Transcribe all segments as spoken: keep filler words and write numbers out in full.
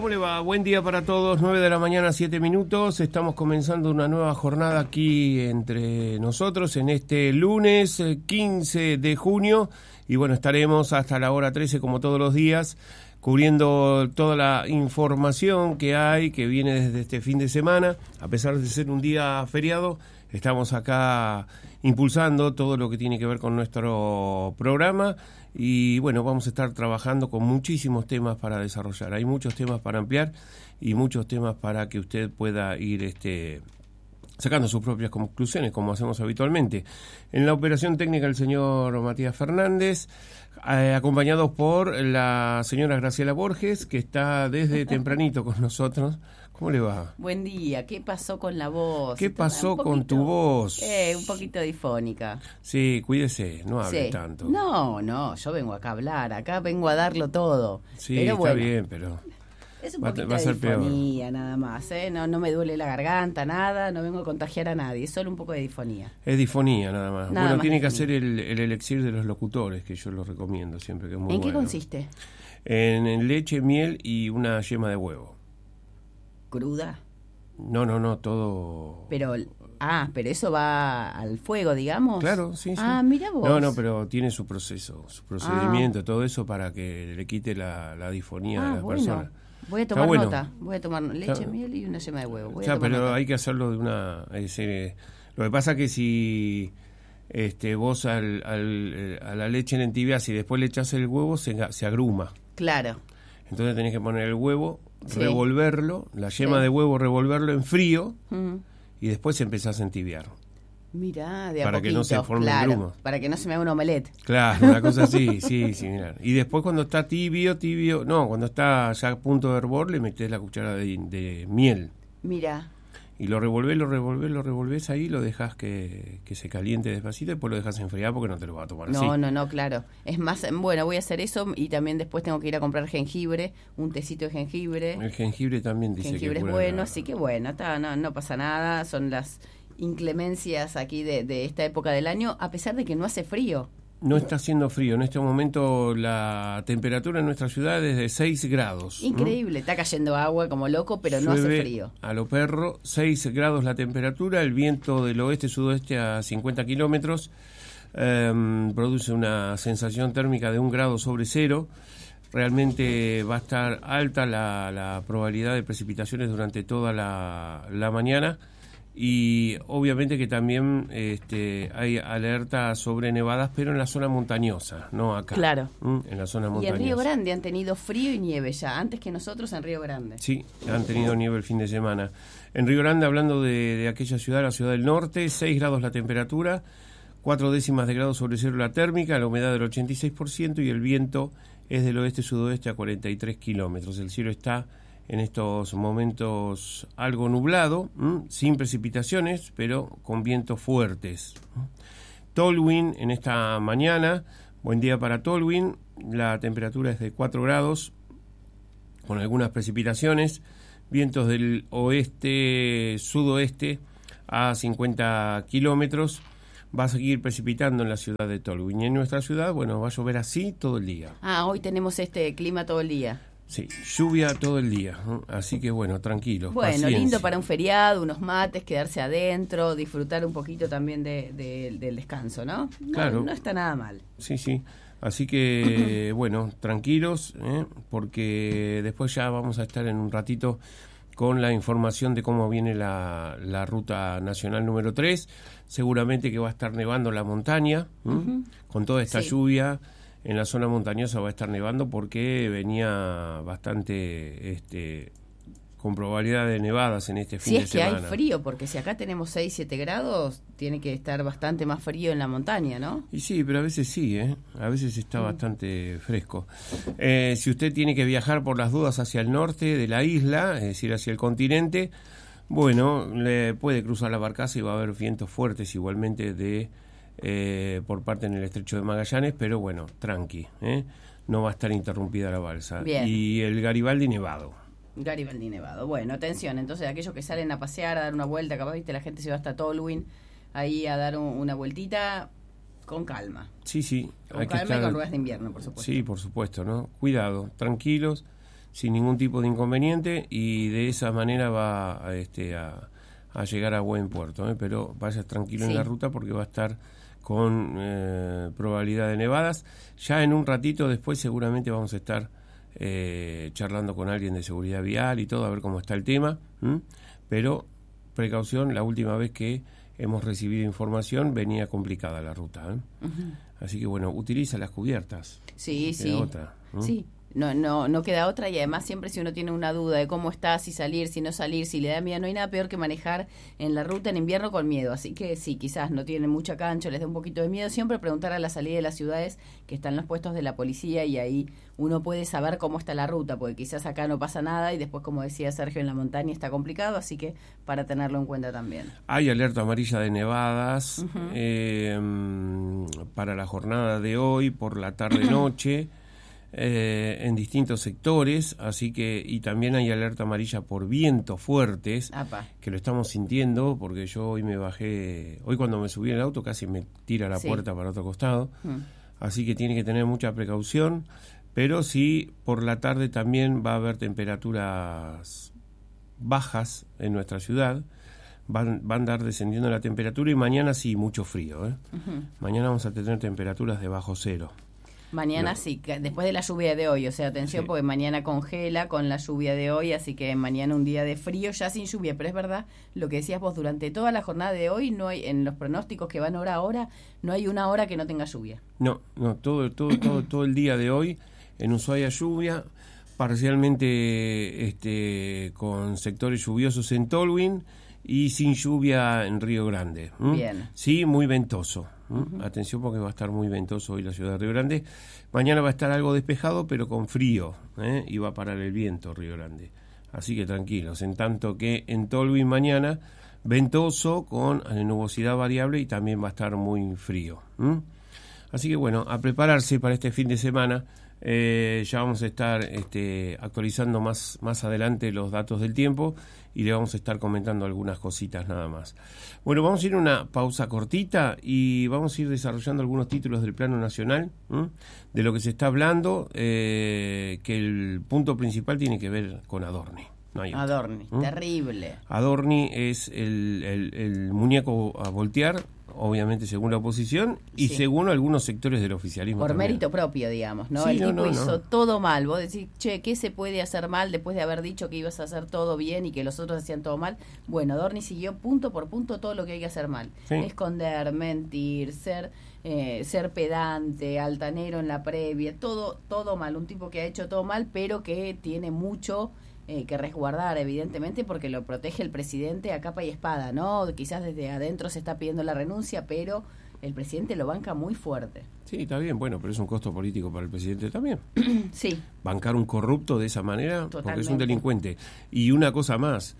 ¿Cómo le va? Buen día para todos, nueve de la mañana, siete minutos. Estamos comenzando una nueva jornada aquí entre nosotros en este lunes quince de junio. Y bueno, estaremos hasta la hora trece como todos los días, cubriendo toda la información que hay, que viene desde este fin de semana. A pesar de ser un día feriado, estamos acá impulsando todo lo que tiene que ver con nuestro programa. Y bueno, vamos a estar trabajando con muchísimos temas para desarrollar. Hay muchos temas para ampliar y muchos temas para que usted pueda ir este, sacando sus propias conclusiones, como hacemos habitualmente. En la operación técnica el señor Matías Fernández, eh, acompañados por la señora Graciela Borges, que está desde tempranito con nosotros. ¿Cómo le va? Buen día. ¿Qué pasó con la voz? ¿Qué pasó con tu voz? Eh, un poquito difónica. Sí, cuídese, no hable sí. tanto. No, no, yo vengo acá a hablar, acá vengo a darlo todo. Sí, pero está bueno, bien, pero... es un va, poquito va a de ser difonía peor. nada más, ¿eh? No, no me duele la garganta, nada, no vengo a contagiar a nadie, es solo un poco de difonía. Es difonía nada más. Nada bueno, más tiene que difonía. hacer el, el elixir de los locutores, que yo lo recomiendo siempre, que es muy ¿En bueno. qué consiste? En, en leche, miel y una yema de huevo. ¿Cruda? No, no, no, todo... Pero, ah, pero eso va al fuego, digamos. Claro, sí, sí. Ah, mira vos. No, no, pero tiene su proceso, su procedimiento, ah. todo eso para que le quite la, la difonía ah, a la bueno. persona. Voy a tomar bueno. nota, voy a tomar leche, Está, miel y una yema de huevo. Voy o sea, a tomar pero nota. hay que hacerlo de una... Es decir, eh, lo que pasa es que si este, vos al, al, a la leche la entibias y después le echás el huevo, se, se agruma. Claro. Entonces tenés que poner el huevo, sí. revolverlo, la yema sí. de huevo, revolverlo en frío uh-huh. y después empezás a entibiar. Mirá, de a para poquito, que no se forme claro, grumos. Para que no se me haga un omelette. Claro, una cosa así, sí, sí, mirá. Y después cuando está tibio, tibio, no, cuando está ya a punto de hervor, le metés la cuchara de, de miel. Mira. Y lo revolvés, lo revolvés, lo revolvés ahí, lo dejas que, que se caliente despacito y después lo dejas enfriar porque no te lo vas a tomar no, así. No, no, no, claro. Es más, bueno, voy a hacer eso y también después tengo que ir a comprar jengibre, un tecito de jengibre. El jengibre también dice jengibre que es cura bueno, la... así que bueno, está, no, no pasa nada, son las inclemencias aquí de, de esta época del año, a pesar de que no hace frío. No está haciendo frío. En este momento la temperatura en nuestra ciudad es de seis grados. Increíble. ¿no? Está cayendo agua como loco, pero Llueve no hace frío. A lo perro, seis grados la temperatura, el viento del oeste-sudoeste a cincuenta kilómetros eh, produce una sensación térmica de un grado sobre cero. Realmente va a estar alta la, la probabilidad de precipitaciones durante toda la, la mañana. Y obviamente que también este, hay alerta sobre nevadas, pero en la zona montañosa, no acá. Claro. ¿Mm? En la zona montañosa. Y en Río Grande han tenido frío y nieve ya, antes que nosotros en Río Grande. Sí, han tenido nieve el fin de semana. En Río Grande, hablando de, de aquella ciudad, la ciudad del norte, seis grados la temperatura, cuatro décimas de grado sobre cero la térmica, la humedad del ochenta y seis por ciento y el viento es del oeste-sudoeste a cuarenta y tres kilómetros. El cielo está en estos momentos algo nublado, ¿m? sin precipitaciones, pero con vientos fuertes. Tolwyn en esta mañana, buen día para Tolwyn, la temperatura es de cuatro grados, con algunas precipitaciones, vientos del oeste-sudoeste a cincuenta kilómetros, va a seguir precipitando en la ciudad de Tolwyn. Y en nuestra ciudad, bueno, va a llover así todo el día. Ah, hoy tenemos este clima todo el día. Sí, lluvia todo el día, así que bueno, tranquilo. Bueno, paciencia. Lindo para un feriado, unos mates, quedarse adentro, disfrutar un poquito también de, de, del descanso, ¿no? ¿no? Claro. No está nada mal. Sí, sí, así que bueno, tranquilos, ¿eh? porque después ya vamos a estar en un ratito con la información de cómo viene la, la ruta nacional número tres, seguramente que va a estar nevando la montaña, uh-huh. con toda esta sí. lluvia. En la zona montañosa va a estar nevando porque venía bastante este, con probabilidad de nevadas en este fin sí, de semana. Si es que hay frío, porque si acá tenemos seis, siete grados, tiene que estar bastante más frío en la montaña, ¿no? Y sí, pero a veces sí, ¿eh? A veces está mm. bastante fresco. Eh, si usted tiene que viajar por las dudas hacia el norte de la isla, es decir, hacia el continente, bueno, le puede cruzar la barcaza y va a haber vientos fuertes igualmente de... Eh, por parte en el estrecho de Magallanes, pero bueno, tranqui, ¿eh? no va a estar interrumpida la balsa. Bien. Y el Garibaldi nevado. Garibaldi nevado. Bueno, atención, entonces aquellos que salen a pasear, a dar una vuelta, capaz, viste, la gente se va hasta Tolwyn ahí a dar un, una vueltita con calma. Sí, sí. Con hay calma que estar... y con ruedas de invierno, por supuesto. Sí, por supuesto, ¿no? Cuidado, tranquilos, sin ningún tipo de inconveniente y de esa manera va a, este, a, a llegar a buen puerto, ¿eh? Pero vaya tranquilo sí. en la ruta porque va a estar con eh, probabilidad de nevadas. Ya en un ratito después seguramente vamos a estar eh, charlando con alguien de seguridad vial y todo, a ver cómo está el tema, ¿m? Pero precaución, la última vez que hemos recibido información venía complicada la ruta, ¿eh? Uh-huh. Así que bueno, utiliza las cubiertas. Sí, sí. Otra, ¿no? Sí. No, no, no queda otra y además siempre si uno tiene una duda de cómo está, si salir, si no salir, si le da miedo, no hay nada peor que manejar en la ruta en invierno con miedo. Así que sí, quizás no tienen mucha cancha, les da un poquito de miedo. Siempre preguntar a la salida de las ciudades que están los puestos de la policía y ahí uno puede saber cómo está la ruta, porque quizás acá no pasa nada y después, como decía Sergio, en la montaña está complicado, así que para tenerlo en cuenta también. Hay alerta amarilla de nevadas uh-huh. eh, para la jornada de hoy, por la tarde-noche. Eh, en distintos sectores, así que y también hay alerta amarilla por vientos fuertes, Apa. que lo estamos sintiendo, porque yo hoy me bajé, hoy cuando me subí en el auto casi me tira la sí. puerta para otro costado, hmm. así que tiene que tener mucha precaución, pero sí por la tarde también va a haber temperaturas bajas en nuestra ciudad, van, va a andar descendiendo la temperatura y mañana sí, mucho frío, ¿eh? Uh-huh. Mañana vamos a tener temperaturas de bajo cero. Mañana no. sí, después de la lluvia de hoy, o sea, atención sí. porque mañana congela con la lluvia de hoy, así que mañana un día de frío ya sin lluvia, pero es verdad lo que decías vos, durante toda la jornada de hoy, no hay en los pronósticos que van hora a hora, no hay una hora que no tenga lluvia. No, no, todo todo todo, todo el día de hoy en Ushuaia lluvia, parcialmente este con sectores lluviosos en Tolwyn y sin lluvia en Río Grande. ¿Mm? Bien. Sí, muy ventoso. Uh-huh. Atención porque va a estar muy ventoso hoy la ciudad de Río Grande. Mañana va a estar algo despejado, pero con frío, ¿eh? Y va a parar el viento Río Grande. Así que tranquilos, en tanto que en Tolwyn mañana ventoso con nubosidad variable y también va a estar muy frío. ¿Mm? Así que bueno, a prepararse para este fin de semana. Eh, ya vamos a estar este, actualizando más, más adelante los datos del tiempo y le vamos a estar comentando algunas cositas nada más. Bueno, vamos a ir a una pausa cortita y vamos a ir desarrollando algunos títulos del plano nacional, ¿m? de lo que se está hablando, eh, que el punto principal tiene que ver con Adorni. No hay Adorni, ¿m? Terrible. Adorni es el, el, el muñeco a voltear, obviamente según la oposición y sí. según algunos sectores del oficialismo. Por también. Mérito propio, digamos, ¿no? Sí, el no, tipo no, hizo no. todo mal. Vos decís, che, ¿qué se puede hacer mal después de haber dicho que ibas a hacer todo bien y que los otros hacían todo mal? Bueno, Adorni siguió punto por punto todo lo que hay que hacer mal. Sí. Esconder, mentir, ser eh, ser pedante, altanero en la previa, todo todo mal. Un tipo que ha hecho todo mal, pero que tiene mucho... Eh, que resguardar, evidentemente, porque lo protege el presidente a capa y espada, ¿no? Quizás desde adentro se está pidiendo la renuncia, pero el presidente lo banca muy fuerte. Sí, está bien, bueno, pero es un costo político para el presidente también. Sí. Bancar un corrupto de esa manera, Totalmente. Porque es un delincuente. Y una cosa más,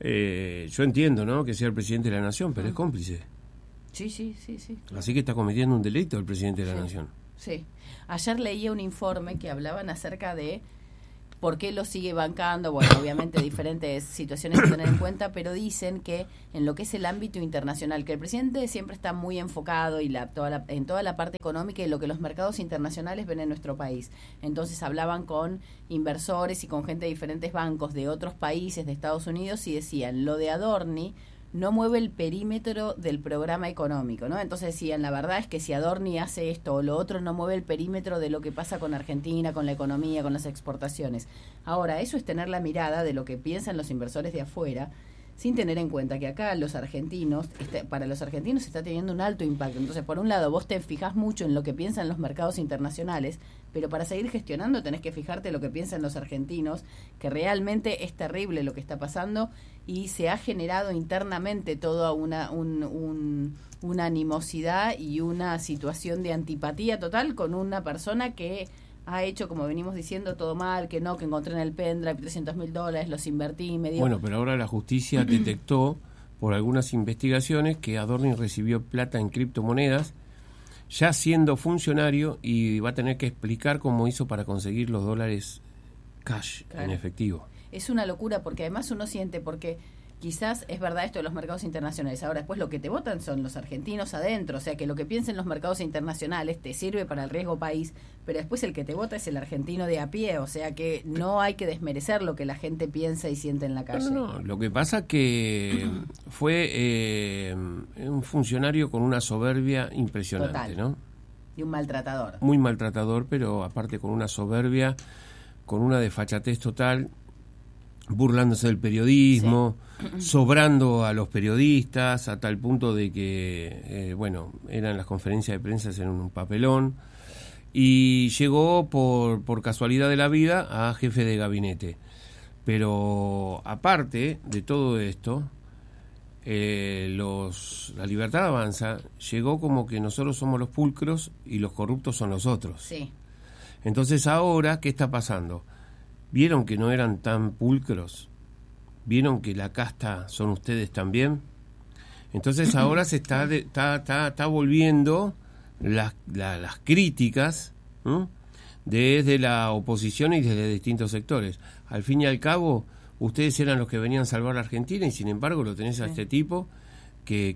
eh, yo entiendo, ¿no?, que sea el presidente de la nación, pero mm. es cómplice. Sí, sí, sí, sí. Claro. Así que está cometiendo un delito el presidente de la sí. nación. Sí. Ayer leía un informe que hablaban acerca de por qué lo sigue bancando, bueno, obviamente diferentes situaciones a tener en cuenta, pero dicen que en lo que es el ámbito internacional, que el presidente siempre está muy enfocado y la, toda la, en toda la parte económica y lo que los mercados internacionales ven en nuestro país. Entonces hablaban con inversores y con gente de diferentes bancos de otros países, de Estados Unidos, y decían, lo de Adorni no mueve el perímetro del programa económico, ¿no? Entonces decían, la verdad es que si Adorni hace esto o lo otro, no mueve el perímetro de lo que pasa con Argentina, con la economía, con las exportaciones. Ahora, eso es tener la mirada de lo que piensan los inversores de afuera, sin tener en cuenta que acá los argentinos, este, para los argentinos está teniendo un alto impacto. Entonces, por un lado, vos te fijás mucho en lo que piensan los mercados internacionales, pero para seguir gestionando tenés que fijarte en lo que piensan los argentinos, que realmente es terrible lo que está pasando y se ha generado internamente toda una, un, un, una animosidad y una situación de antipatía total con una persona que ha hecho, como venimos diciendo, todo mal, que no, que encontré en el pendrive trescientos mil dólares, los invertí medio. Bueno, pero ahora la justicia detectó por algunas investigaciones que Adorni recibió plata en criptomonedas ya siendo funcionario y va a tener que explicar cómo hizo para conseguir los dólares cash, claro, en efectivo. Es una locura porque además uno siente, porque quizás es verdad esto de los mercados internacionales. Ahora, después lo que te votan son los argentinos adentro. O sea, que lo que piensen los mercados internacionales te sirve para el riesgo país, pero después el que te vota es el argentino de a pie. O sea, que no hay que desmerecer lo que la gente piensa y siente en la calle. No, no, lo que pasa que fue eh, un funcionario con una soberbia impresionante, Total. ¿no? Y un maltratador. Muy maltratador, pero aparte con una soberbia, con una desfachatez total, burlándose del periodismo, sí. sobrando a los periodistas, a tal punto de que, eh, bueno, eran las conferencias de prensa en un papelón, y llegó por, por casualidad de la vida a jefe de gabinete. Pero aparte de todo esto, eh, los la Libertad Avanza llegó como que nosotros somos los pulcros y los corruptos son los otros. Sí. Entonces ahora, ¿qué está pasando? ¿Vieron que no eran tan pulcros? ¿Vieron que la casta son ustedes también? Entonces ahora se está de, está, está, está volviendo las, la, las críticas, ¿m? desde la oposición y desde distintos sectores. Al fin y al cabo, ustedes eran los que venían a salvar a Argentina y sin embargo lo tenés a este tipo que,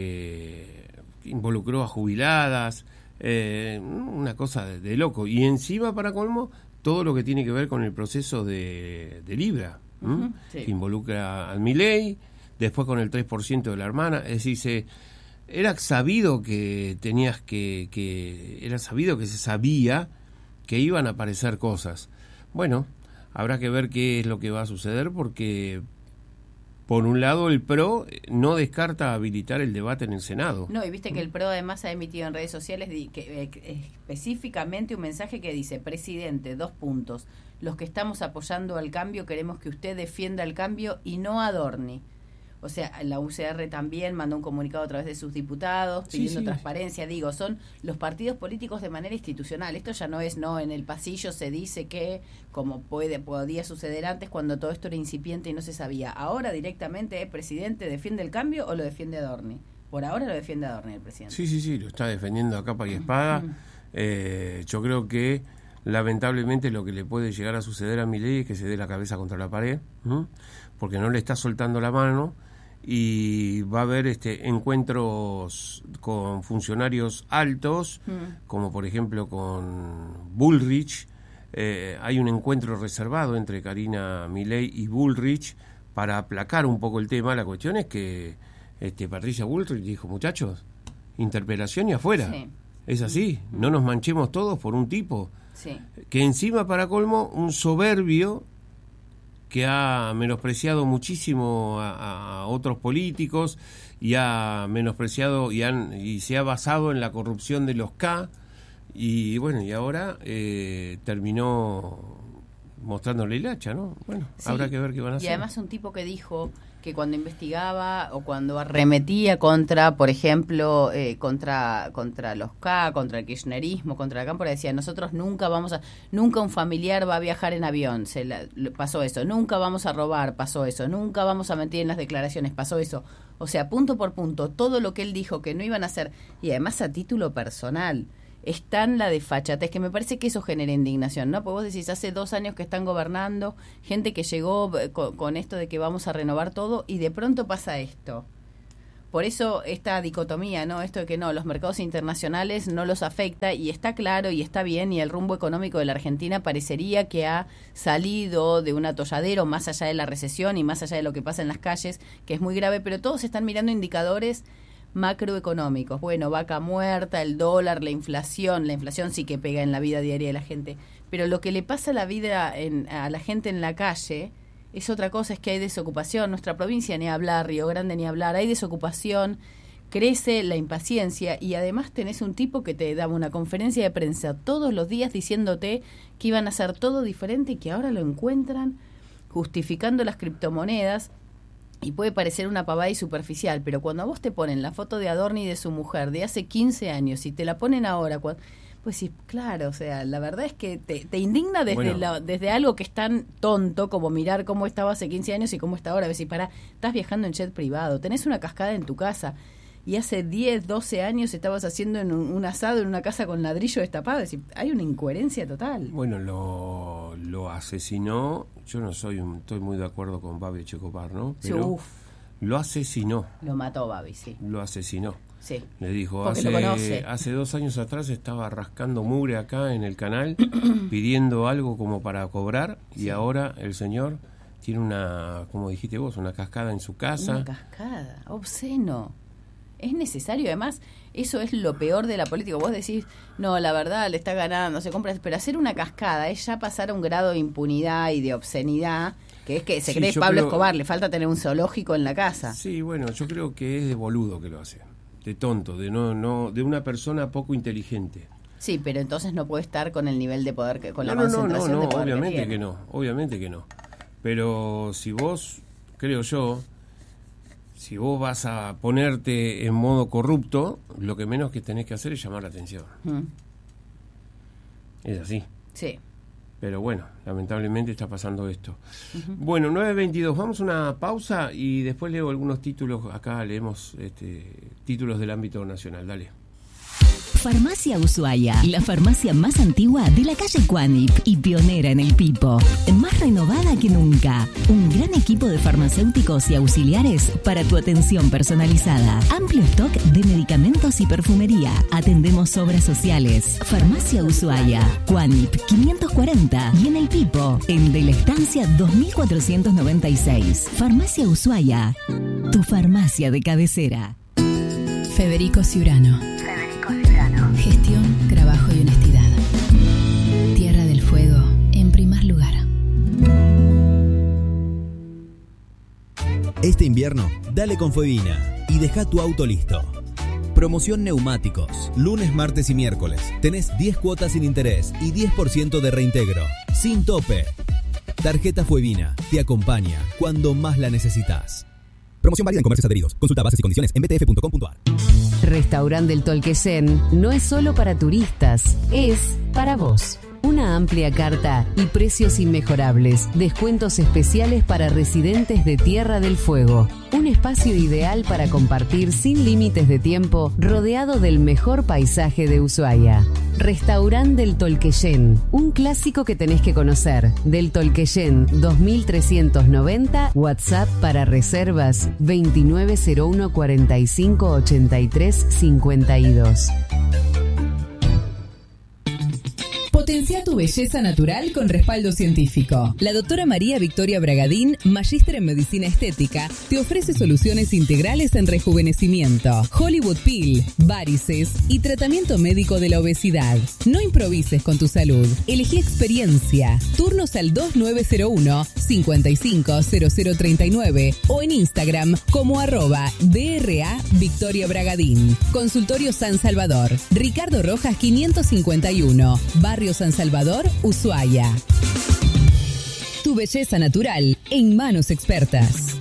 que involucró a jubiladas, eh, una cosa de, de loco. Y encima, para colmo, todo lo que tiene que ver con el proceso de, de Libra, uh-huh, sí. que involucra al Milei, después con el tres por ciento de la hermana. Es decir, se, era sabido que tenías que, que era sabido que se sabía que iban a aparecer cosas. Bueno, habrá que ver qué es lo que va a suceder, porque por un lado el P R O no descarta habilitar el debate en el Senado. No, y viste que el P R O además ha emitido en redes sociales di, que, eh, específicamente un mensaje que dice: presidente, dos puntos, los que estamos apoyando al cambio queremos que usted defienda el cambio y no adorne. O sea, la U C R también mandó un comunicado a través de sus diputados pidiendo sí, sí. transparencia. Digo, son los partidos políticos de manera institucional. Esto ya no es, no, en el pasillo se dice que, como puede podía suceder antes cuando todo esto era incipiente y no se sabía. Ahora directamente, ¿el presidente defiende el cambio o lo defiende Adorni? Por ahora lo defiende Adorni el presidente. Sí, sí, sí, lo está defendiendo a capa y espada. eh, yo creo que lamentablemente lo que le puede llegar a suceder a Milei es que se dé la cabeza contra la pared, ¿m? porque no le está soltando la mano. Y va a haber este encuentros con funcionarios altos, mm. como por ejemplo con Bullrich. Eh, hay un encuentro reservado entre Karina Milei y Bullrich para aplacar un poco el tema. La cuestión es que este Patricia Bullrich dijo: muchachos, interpelación y afuera. Sí. Es así, mm. no nos manchemos todos por un tipo sí. que encima, para colmo, un soberbio que ha menospreciado muchísimo a, a otros políticos y ha menospreciado y, han, y se ha basado en la corrupción de los K, y bueno, y ahora eh, terminó mostrándole el hacha, ¿no? Bueno, sí. habrá que ver qué van a hacer. Y además un tipo que dijo que cuando investigaba o cuando arremetía contra, por ejemplo, eh, contra contra los K, contra el kirchnerismo, contra la cámpora, decía: nosotros nunca vamos a, nunca un familiar va a viajar en avión, se la, pasó eso, nunca vamos a robar, pasó eso, nunca vamos a mentir en las declaraciones, pasó eso. O sea, punto por punto, todo lo que él dijo que no iban a hacer, y además a título personal, es tan la desfachatez que me parece que eso genera indignación, ¿no? Porque vos decís, hace dos años que están gobernando, gente que llegó con, con esto de que vamos a renovar todo, y de pronto pasa esto. Por eso esta dicotomía, ¿no? Esto de que no, los mercados internacionales no los afecta, y está claro y está bien, y el rumbo económico de la Argentina parecería que ha salido de un atolladero, más allá de la recesión y más allá de lo que pasa en las calles, que es muy grave, pero todos están mirando indicadores macroeconómicos. Bueno, vaca muerta, el dólar, la inflación, la inflación sí que pega en la vida diaria de la gente, pero lo que le pasa a la vida en, a la gente en la calle es otra cosa, es que hay desocupación. Nuestra provincia ni hablar, Río Grande ni hablar, hay desocupación, crece la impaciencia, y además tenés un tipo que te daba una conferencia de prensa todos los días diciéndote que iban a hacer todo diferente y que ahora lo encuentran justificando las criptomonedas. Y puede parecer una pavada y superficial, pero cuando a vos te ponen la foto de Adorni y de su mujer de hace quince años y te la ponen ahora, cuando, pues sí, claro, o sea, la verdad es que te, te indigna desde bueno. la, desde algo que es tan tonto como mirar cómo estaba hace quince años y cómo está ahora. A ver si para, estás viajando en jet privado, tenés una cascada en tu casa, y hace diez, doce años estabas haciendo en un, un asado en una casa con ladrillo destapado. Es decir, hay una incoherencia total. Bueno, lo, lo asesinó. Yo no soy un, estoy muy de acuerdo con Babi Checopar, ¿no? Pero, sí, uf. Lo asesinó. Lo mató Babi, sí. Lo asesinó. Sí. Le dijo, Porque lo conoce. hace, hace dos años atrás estaba rascando mugre acá en el canal, pidiendo algo como para cobrar, y Sí. ahora el señor tiene una, como dijiste vos, una cascada en su casa. Una cascada, obsceno. Es necesario, además, eso es lo peor de la política. Vos decís, no, la verdad, le está ganando, se compra, pero hacer una cascada es ya pasar a un grado de impunidad y de obscenidad, que es que se Sí, cree yo Pablo creo- Escobar, le falta tener un zoológico en la casa. Sí, bueno, yo creo que es de boludo que lo hace, de tonto, de no, no, de una persona poco inteligente. Sí, pero entonces no puede estar con el nivel de poder, que con No, la no, no, concentración no, de no, poder obviamente que, que no, obviamente que no. Pero si vos, creo yo, si vos vas a ponerte en modo corrupto, lo que menos que tenés que hacer es llamar la atención. Mm, Es así. sí. Pero bueno, lamentablemente está pasando esto. Uh-huh. Bueno, nueve veintidós, vamos a una pausa y después leo algunos títulos. Acá leemos este, títulos del ámbito nacional. Dale. Farmacia Ushuaia, la farmacia más antigua de la calle Cuanip y pionera en el Pipo. Más renovada que nunca. Un gran equipo de farmacéuticos y auxiliares para tu atención personalizada. Amplio stock de medicamentos y perfumería. Atendemos obras sociales. Farmacia Ushuaia, Cuanip quinientos cuarenta y en el Pipo, en De la Estancia dos mil cuatrocientos noventa y seis. Farmacia Ushuaia, tu farmacia de cabecera. Federico Ciurano. Gestión, trabajo y honestidad. Tierra del Fuego, en primer lugar. Este invierno, dale con Fuevina y deja tu auto listo. Promoción neumáticos. Lunes, martes y miércoles. Tenés diez cuotas sin interés y diez por ciento de reintegro. Sin tope. Tarjeta Fuevina te acompaña cuando más la necesitas. Promoción válida en comercios adheridos. Consulta bases y condiciones en b t f punto com punto a r. Restaurante del Tolquesén no es solo para turistas, es para vos. Una amplia carta y precios inmejorables. Descuentos especiales para residentes de Tierra del Fuego. Un espacio ideal para compartir sin límites de tiempo, rodeado del mejor paisaje de Ushuaia. Restaurante del Tolquesén, un clásico que tenés que conocer. Del Tolquesén dos mil trescientos noventa, WhatsApp para reservas veintinueve cero uno cuarenta y cinco ochenta y tres cincuenta y dos. Potencia tu belleza natural con respaldo científico. La doctora María Victoria Bragadín, magíster en medicina estética, te ofrece soluciones integrales en rejuvenecimiento, Hollywood Peel, varices y tratamiento médico de la obesidad. No improvises con tu salud. Elegí experiencia. Turnos al dos nueve cero uno, cinco cinco cero cero tres nueve o en Instagram como arroba D R A Victoria Bragadín. Consultorio San Salvador. Ricardo Rojas quinientos cincuenta y uno. Barrio San Salvador, Ushuaia. Tu belleza natural en manos expertas.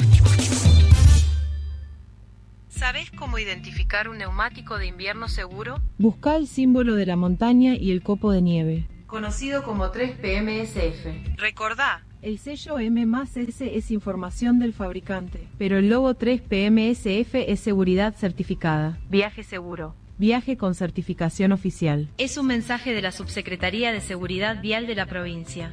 ¿Sabés cómo identificar un neumático de invierno seguro? Busca el símbolo de la montaña y el copo de nieve. Conocido como tres P M S F. Recordá. El sello M más S es información del fabricante, pero el logo tres P M S F es seguridad certificada. Viaje seguro. Viaje con certificación oficial. Es un mensaje de la Subsecretaría de Seguridad Vial de la provincia.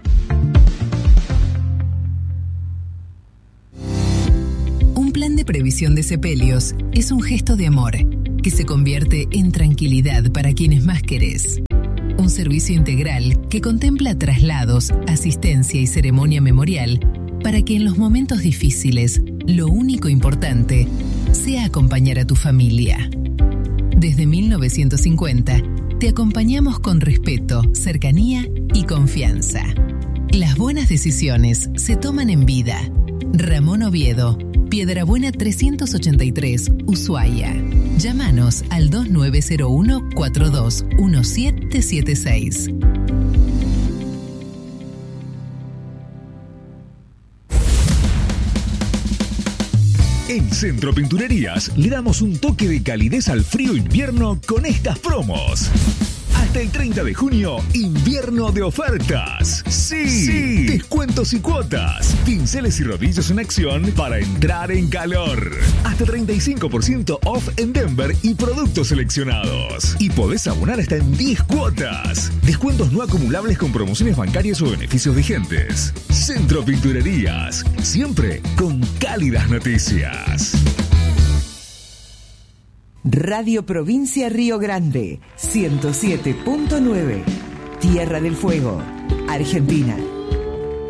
Un plan de previsión de sepelios es un gesto de amor que se convierte en tranquilidad para quienes más querés. Un servicio integral que contempla traslados, asistencia y ceremonia memorial para que en los momentos difíciles lo único importante sea acompañar a tu familia. Desde mil novecientos cincuenta, te acompañamos con respeto, cercanía y confianza. Las buenas decisiones se toman en vida. Ramón Oviedo, Piedrabuena trescientos ochenta y tres, Ushuaia. Llámanos al dos nueve cero uno, cuatro dos uno siete siete seis. En Centro Pinturerías le damos un toque de calidez al frío invierno con estas promos. Hasta el treinta de junio, invierno de ofertas. Sí, sí, descuentos y cuotas. Pinceles y rodillos en acción para entrar en calor. Hasta treinta y cinco por ciento off en Denver y productos seleccionados. Y podés abonar hasta en diez cuotas. Descuentos no acumulables con promociones bancarias o beneficios vigentes. Centro Pinturerías, siempre con cálidas noticias. Radio Provincia Río Grande, ciento siete punto nueve. Tierra del Fuego, Argentina.